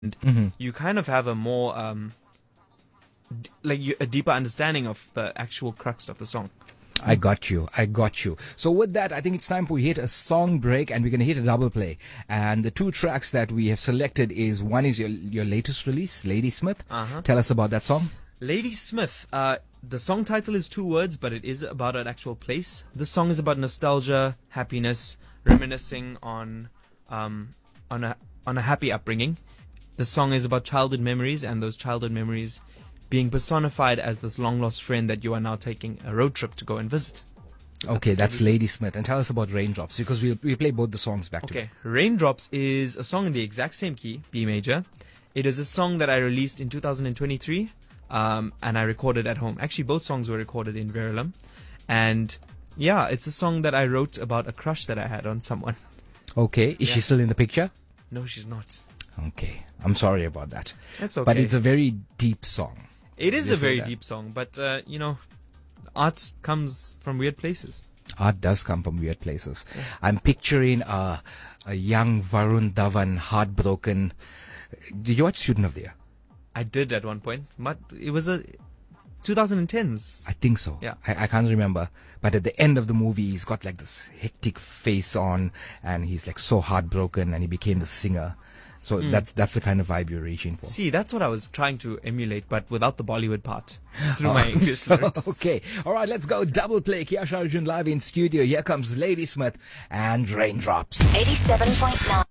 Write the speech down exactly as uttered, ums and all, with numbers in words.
Mm-hmm. you kind of have a more um, d- like you, a deeper understanding of the actual crux of the song. I got you. I got you. So with that, I think it's time for we hit a song break and we're going to hit a double play. And the two tracks that we have selected is one is your your latest release, Ladysmith. Uh-huh. Tell us about that song. Ladysmith. Uh, the song title is two words, but it is about an actual place. The song is about nostalgia, happiness, reminiscing on um, on a on a happy upbringing. The song is about childhood memories, and those childhood memories being personified as this long-lost friend that you are now taking a road trip to go and visit. Okay, that's Ladysmith. And tell us about Raindrops, because we we play both the songs back to back. Okay, Raindrops is a song in the exact same key, B major. It is a song that I released in two thousand twenty-three, um, and I recorded at home. Actually, both songs were recorded in Verulam. And yeah, it's a song that I wrote about a crush that I had on someone. Okay, is Yeah. she still in the picture? No, she's not. Okay, I'm sorry about that. That's okay. But it's a very deep song. It is They a say very that. deep song, but, uh, you know, art comes from weird places. Art does come from weird places. I'm picturing a, a young Varun Dhawan, heartbroken. Did you watch Student of the Year? I did at one point, but it was a twenty tens. I think so. Yeah. I, I can't remember. But at the end of the movie, he's got like this hectic face on and he's like so heartbroken and he became the singer. So that's that's the kind of vibe you're reaching for. See, that's what I was trying to emulate, but without the Bollywood part, through my English lyrics. Okay. All right, let's go. Double play. Kiasha Arjun live in studio. Here comes Ladysmith and Raindrops. eighty-seven point nine